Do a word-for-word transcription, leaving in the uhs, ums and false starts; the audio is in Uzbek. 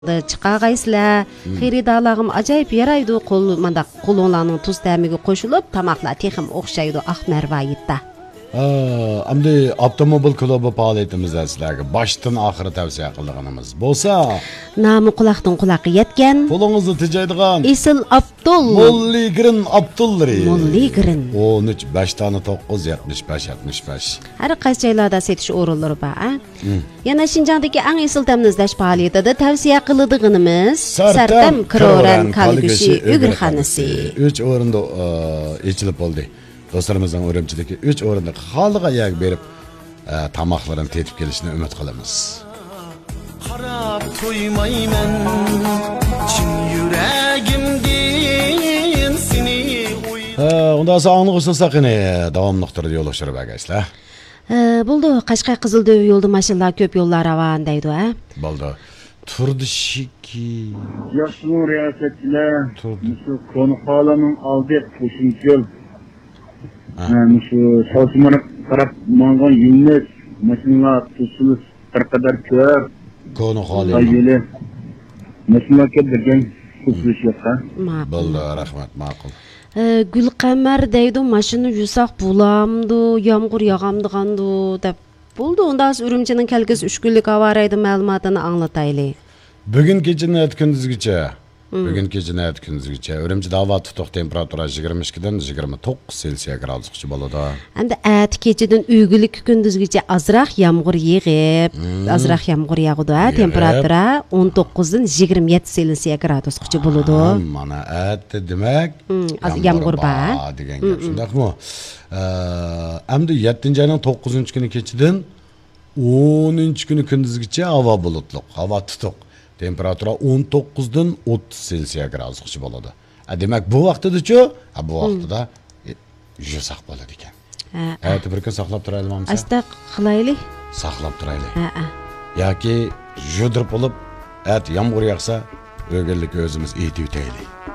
Çıqağaysılar, xeridalağım acayip yaraydı qol manda qolonlarning tuz ta'miga qo'shilib, tamoqlar texim o'xshaydi oq marvayitda. Amdi avtomobil klubi faoliyatimizda sizlarga boshdan oxiri tavsiya qilganimiz bo'lsa, nomi quloqdan quloqqa yetgan, qo'lingizni tejaydigan Isil Abdul Molligrin Abdulleri Molligrin o'n uch besh tani to'qqiz yetmish besh yetmish besh. Har qaysi joylarda setish o'rinlari bor. Yana Shinjongdagi eng esil tamizlash faoliyatida tavsiya qiladiganimiz Sartam Kroran Kalgushi Ugurxonasi. uch o'rinda echilib bo'ldi. Dostlarımızdan Urumchidagi uch o'rinda xoliga yag berib tamoqlarini tetib kelishini umid qilamiz. Qarab to'ymayman, chin yuragimdan seni o'y. Ha, unda sog'liq uchun saqini davomli turib yo'l o'shirib agaysizlar. Bo'ldi, Qashqar Qizildo'v yo'lda mashinalar ko'p yo'llar avan deydi, ha? Bo'ldi. Turdi shiki. Yaşlı riyasetçiler, şu konu halanın aldığı poşinçöl. Şu savcımanı taraf mangan yünles, maşınlar tutsuluz, bir kadar kör. Konu halı. Ayyeli, maşınlar kedirgen tutsuluz yapsa. Bo'ldi, rahmat, ma'qul. Gulqamar deydi, mashina yusaq bulamdı, yağmur yağamdıgandı deb. Bo'ldi, unda Urumchining kelgisi uch kunlik avaraydi ma'lumotini anglatayli. Bugun kechini kunduzgacha Bugün gecene et gündüzgüçe. Urumchida havo tutuq temperatura yigirma ikkidan yigirma to'qqiz Selsiya gradusgacha bo'ladi. Endi at kechidan uygulik kunduzgacha azroq yomg'ir yig'ib, azroq yomg'ir yog'di. Temperatura o'n to'qqizdan yigirma yetti Selsiya gradusgacha bo'ladi. Mana at demak yomg'ir bor degan gap. Shundaqmi? Endi yettinchi oyning to'qqizinchi kuni kechidan o'ninchi kuni kunduzgacha havo bulutliq, havo tutuq. Temperatura o'n to'qqizdan o'ttiz Selsiya gradusgacha bo'ladi. Demak, bu vaqtida-chi, bu vaqtida yusaq bo'ladi ekan. Ha, bir kun saqlab turaylikmi? Asta qilaylik. Saqlab turaylik. Ha. Yoki judirib bo'lib, at yomg'ir yog'sa, o'g'irlik o'zimiz aytib o'taylik.